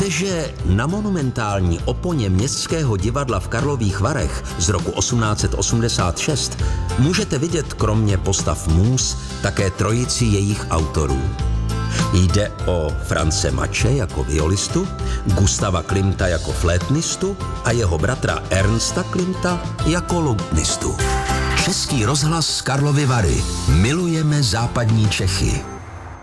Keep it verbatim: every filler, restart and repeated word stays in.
Víte, že na monumentální oponě Městského divadla v Karlových Varech z roku osmnáct set osmdesát šest můžete vidět kromě postav můz také trojici jejich autorů. Jde o France Mače jako violistu, Gustava Klimta jako flétnistu a jeho bratra Ernsta Klimta jako lutnistu. Český rozhlas Karlovy Vary. Milujeme západní Čechy.